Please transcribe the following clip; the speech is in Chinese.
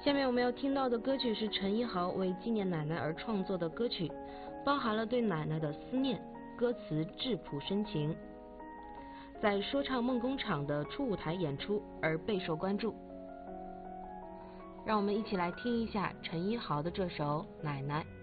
下面我们要听到的歌曲是陈一豪为纪念奶奶而创作的歌曲，包含了对奶奶的思念，歌词质朴深情，在说唱梦工厂的初舞台演出而备受关注。让我们一起来听一下陈一豪的这首《奶奶》。